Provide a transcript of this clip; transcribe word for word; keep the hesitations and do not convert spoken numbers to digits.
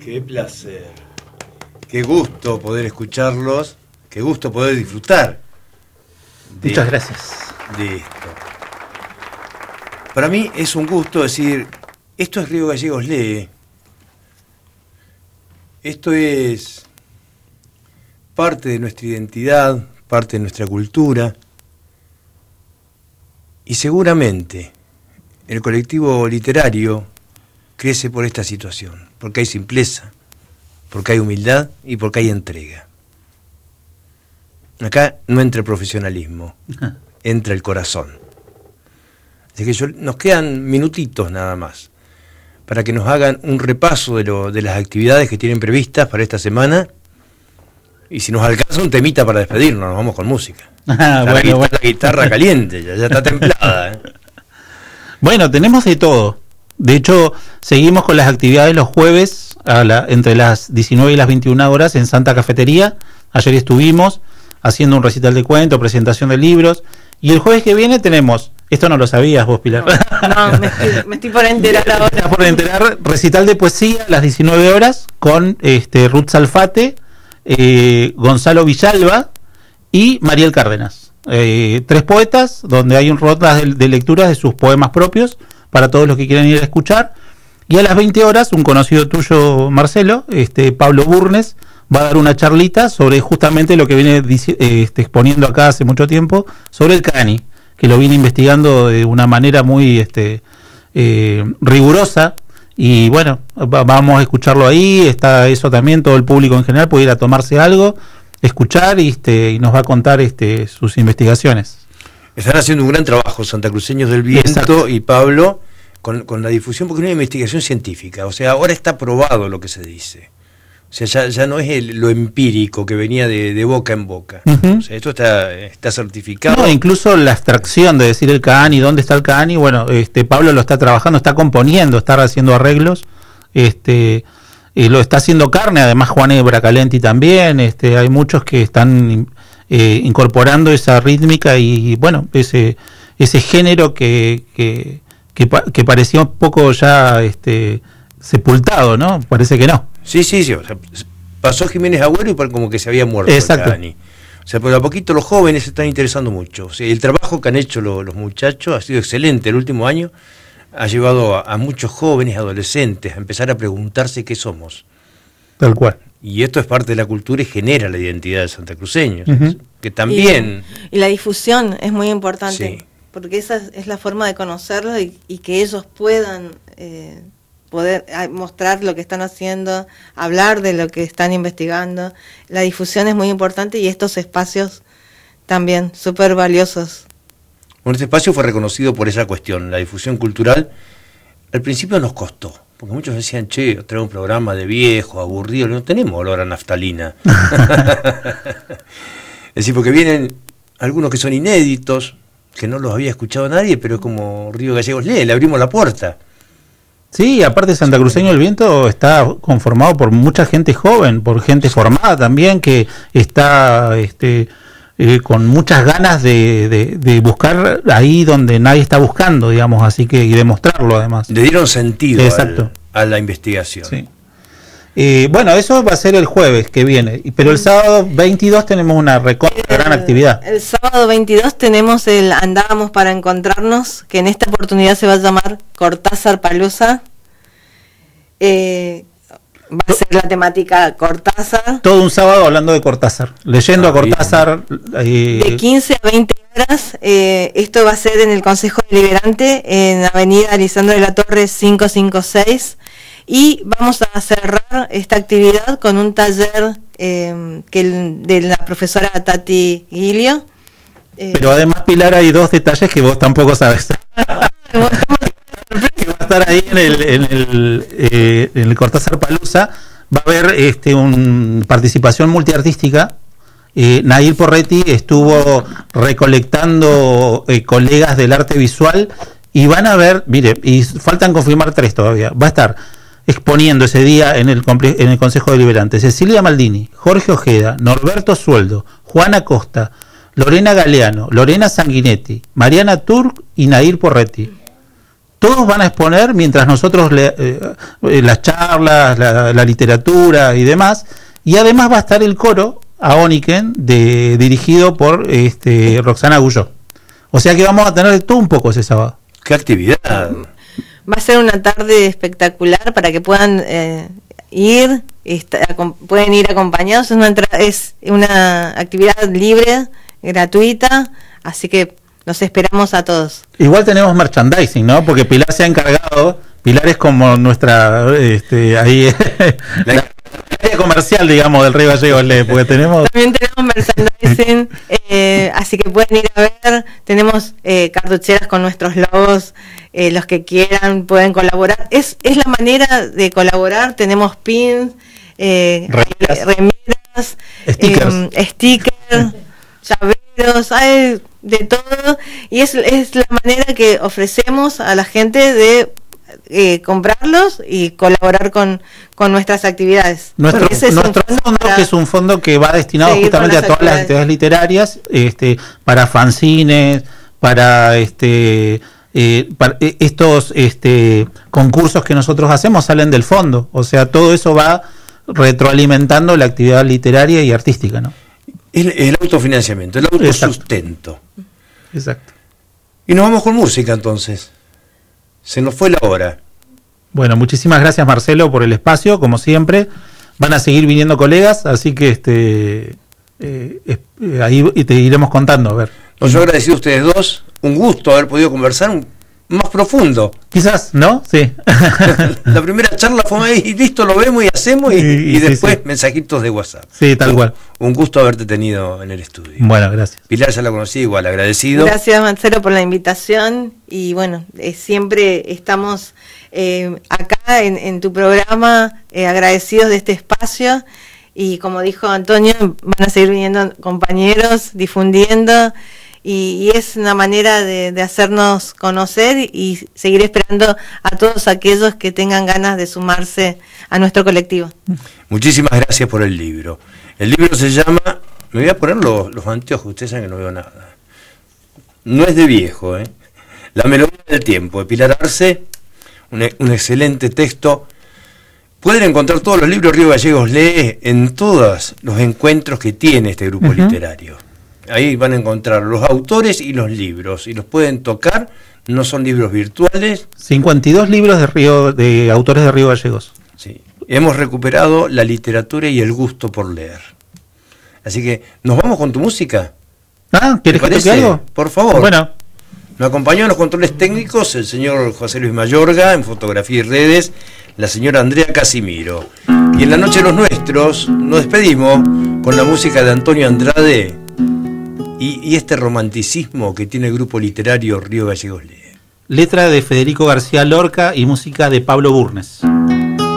Qué placer, qué gusto poder escucharlos, qué gusto poder disfrutar. De, Muchas gracias. De esto. Para mí es un gusto decir, esto es Río Gallegos Lee. Esto es parte de nuestra identidad, parte de nuestra cultura. Y seguramente el colectivo literario crece por esta situación, porque hay simpleza, porque hay humildad y porque hay entrega. Acá no entra el profesionalismo, entra el corazón. Así que yo, nos quedan minutitos nada más para que nos hagan un repaso de, lo, de las actividades que tienen previstas para esta semana. Y si nos alcanza un temita para despedirnos, nos vamos con música. Ah, bueno, la, bueno. la guitarra caliente, ya, ya está templada. ¿eh? Bueno, tenemos de todo. De hecho, seguimos con las actividades los jueves a la, entre las diecinueve y las veintiuna horas en Santa Cafetería. Ayer estuvimos haciendo un recital de cuentos, presentación de libros. Y el jueves que viene tenemos, esto no lo sabías vos, Pilar. No, no me, estoy, me estoy por enterar ahora. Estás por enterar, recital de poesía a las diecinueve horas con este, Ruth Salfate, eh, Gonzalo Villalba y Mariel Cárdenas. Eh, tres poetas, donde hay un rondas de, de lecturas de sus poemas propios para todos los que quieran ir a escuchar. Y a las veinte horas, un conocido tuyo, Marcelo, este Pablo Burnes, va a dar una charlita sobre justamente lo que viene eh, este, exponiendo acá hace mucho tiempo, sobre el Cani, que lo viene investigando de una manera muy este, eh, rigurosa. Y bueno, va, vamos a escucharlo ahí. Está eso también, todo el público en general puede ir a tomarse algo, escuchar y, este, y nos va a contar este, sus investigaciones. Están haciendo un gran trabajo Santacruceños del Viento. Exacto. Y Pablo con, con la difusión, porque es una investigación científica. O sea, ahora está probado lo que se dice. O sea, ya, ya no es el, lo empírico que venía de, de boca en boca. Uh-huh. O sea, esto está, está certificado. No, incluso la abstracción de decir el Cani, dónde está el Cani, bueno, este Pablo lo está trabajando, está componiendo, está haciendo arreglos, este y lo está haciendo carne, además Juan Bracalenti también, este hay muchos que están eh, incorporando esa rítmica y, y bueno, ese ese género que que, que, que parecía un poco ya este sepultado, ¿no? Parece que no. Sí, sí, sí. O sea, pasó Jiménez Agüero y como que se había muerto. Exacto. El Cani. O sea, pero a poquito los jóvenes se están interesando mucho. O sea, el trabajo que han hecho lo, los muchachos ha sido excelente. El último año ha llevado a, a muchos jóvenes, adolescentes, a empezar a preguntarse qué somos. Tal cual. Y esto es parte de la cultura y genera la identidad de santacruceños. Uh-huh. Que también... Y, y la difusión es muy importante. Sí. Porque esa es la forma de conocerlo y, y que ellos puedan... Eh, poder mostrar lo que están haciendo, hablar de lo que están investigando. La difusión es muy importante y estos espacios también súper valiosos. Bueno, este espacio fue reconocido por esa cuestión, la difusión cultural. Al principio nos costó, porque muchos decían, che, trae un programa de viejo, aburrido, no tenemos olor a naftalina. Es decir, porque vienen algunos que son inéditos, que no los había escuchado nadie, pero es como Río Gallegos Lee, le abrimos la puerta. Sí, aparte Santacruceño del Viento está conformado por mucha gente joven, por gente formada también, que está este, eh, con muchas ganas de, de, de buscar ahí donde nadie está buscando, digamos, así que y demostrarlo además. Le dieron sentido al, a la investigación. Sí. Eh, bueno, eso va a ser el jueves que viene, pero el sábado veintidós tenemos una recontra gran actividad. El sábado veintidós tenemos el Andábamos para Encontrarnos, que en esta oportunidad se va a llamar Cortázar Palusa. Eh, va a ser la temática Cortázar. Todo un sábado hablando de Cortázar, leyendo ah, a Cortázar. Eh, de quince a veinte horas. Eh, esto va a ser en el Consejo Deliberante, en Avenida Lisandro de la Torre quinientos cincuenta y seis. Y vamos a cerrar esta actividad con un taller eh, que el, de la profesora Tati Guilio. Eh, Pero además, Pilar, hay dos detalles que vos tampoco sabes. Que va a estar ahí en el, en el, eh, en el Cortázar Palusa. Va a haber este, una participación multiartística. Eh, Nair Porretti estuvo recolectando eh, colegas del arte visual y van a ver, mire, y faltan confirmar tres todavía. Va a estar exponiendo ese día en el, en el Consejo Deliberante Cecilia Maldini, Jorge Ojeda, Norberto Sueldo, Juana Costa, Lorena Galeano, Lorena Sanguinetti, Mariana Turk y Nair Porretti. todos van a exponer mientras nosotros le, eh, las charlas, la, la literatura y demás, y además va a estar el coro a Oniken, de, dirigido por este, Roxana Gulló. O sea que vamos a tener todo un poco ese sábado. ¡Qué actividad! Va a ser una tarde espectacular para que puedan eh, ir, está, pueden ir acompañados. Es una, es una actividad libre, gratuita, así que los esperamos a todos. Igual tenemos merchandising, ¿no? Porque Pilar se ha encargado, Pilar es como nuestra, este, ahí, la área comercial, digamos, del Río Gallegos, porque tenemos... También tenemos merchandising, eh, así que pueden ir a ver, tenemos eh, cartucheras con nuestros logos, eh, los que quieran pueden colaborar. Es, es la manera de colaborar, tenemos pins, eh, remeras, remeras stickers, eh, stickers llaveros, hay de todo, y es, es la manera que ofrecemos a la gente de eh, comprarlos y colaborar con, con nuestras actividades. Nuestro, nuestro fondo, fondo que es un fondo que va destinado justamente a todas las actividades literarias, este, para fanzines, para este eh, para estos este concursos que nosotros hacemos salen del fondo, o sea, todo eso va retroalimentando la actividad literaria y artística, ¿no? El, el autofinanciamiento, el autosustento. Exacto. Exacto. Y nos vamos con música entonces. Se nos fue la hora. Bueno, muchísimas gracias, Marcelo, por el espacio, como siempre. Van a seguir viniendo colegas, así que este eh, eh, ahí te iremos contando. A ver. Nos yo agradecido a ustedes dos. Un gusto haber podido conversar un, más profundo. Quizás, ¿no? Sí. La primera charla fue ahí y listo, lo vemos y hacemos y, y, y, y después sí, sí. mensajitos de WhatsApp. Sí, tal un, cual. Un gusto haberte tenido en el estudio. Bueno, gracias. Pilar ya la conocí, igual, agradecido. Gracias, Marcelo, por la invitación y bueno, eh, siempre estamos eh, acá en, en tu programa eh, agradecidos de este espacio y como dijo Antonio, van a seguir viniendo compañeros difundiendo. Y, y es una manera de, de hacernos conocer y seguir esperando a todos aquellos que tengan ganas de sumarse a nuestro colectivo. Muchísimas gracias por el libro. El libro se llama, me voy a poner los, los anteojos, ustedes saben que no veo nada. No es de viejo, ¿eh? La melodía del tiempo, de Pilar Arce, un, un excelente texto. Pueden encontrar todos los libros Río Gallegos Lee en todos los encuentros que tiene este grupo uh-huh. literario. Ahí van a encontrar los autores y los libros, y los pueden tocar, no son libros virtuales. cincuenta y dos libros de Río, de autores de Río Gallegos. Sí, hemos recuperado la literatura y el gusto por leer. Así que, ¿nos vamos con tu música? Ah, ¿quieres que toque algo? Por favor. Bueno. Me acompañó en los controles técnicos el señor José Luis Mayorga, en fotografía y redes, la señora Andrea Casimiro. Y en la noche de los nuestros nos despedimos con la música de Antonio Andrade, Y, y este romanticismo que tiene el grupo literario Río Gallegos Lee. Letra de Federico García Lorca y música de Pablo Burnes.